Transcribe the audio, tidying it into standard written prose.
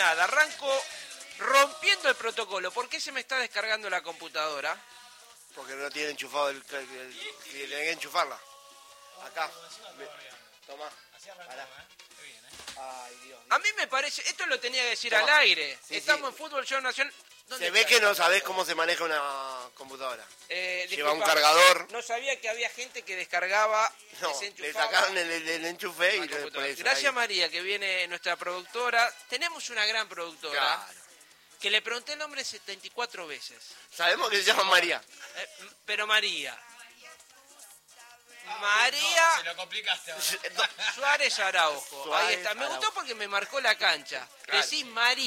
nada, arranco rompiendo el protocolo. ¿Por qué se me está descargando la computadora? Porque no tiene enchufado el tiene que enchufarla. Acá. Tomá. Pará. Ay, Dios. A mí me parece, esto lo tenía que decir Toma. al aire. Sí, Estamos en Fútbol Show Nacional. Se ve que no sabés cómo se maneja una computadora. Lleva Disculpa, un cargador. No sabía que había gente que descargaba, No, desenchufaba. le sacaron el enchufe y la lo por eso, Gracias ahí. María, que viene nuestra productora. Tenemos una gran productora. Claro. Que le pregunté el nombre 74 veces. Sabemos que se llama María. Pero María. María No, se lo complicaste ahora. Suárez Araujo. Suárez Ahí está. Me Araujo. gustó porque me marcó la cancha. Claro. Decís María.